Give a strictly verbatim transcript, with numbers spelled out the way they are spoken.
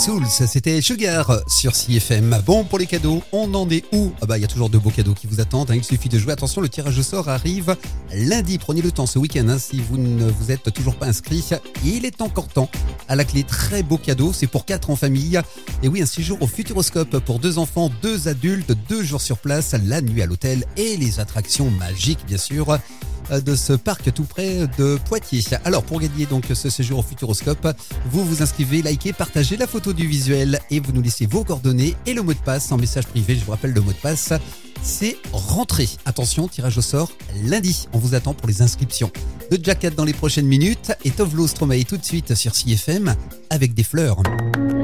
Souls, c'était Sugar sur C F M. Bon, pour les cadeaux, on en est où? Ah bah, il y a toujours de beaux cadeaux qui vous attendent, hein. Il suffit de jouer. Attention, le tirage au sort arrive lundi. Prenez le temps ce week-end, hein, si vous ne vous êtes toujours pas inscrit. Il est encore temps. À la clé, très beau cadeau, c'est pour quatre en famille. Et oui, un séjour au Futuroscope pour deux enfants, deux adultes, deux jours sur place, la nuit à l'hôtel et les attractions magiques, bien sûr, de ce parc tout près de Poitiers. Alors, pour gagner donc ce séjour au Futuroscope, vous vous inscrivez, likez, partagez la photo du visuel et vous nous laissez vos coordonnées et le mot de passe en message privé. Je vous rappelle le mot de passe, c'est rentrée. Attention, tirage au sort lundi. On vous attend pour les inscriptions. De Jacket dans les prochaines minutes et Tovlo Stromae tout de suite sur C F M avec des fleurs.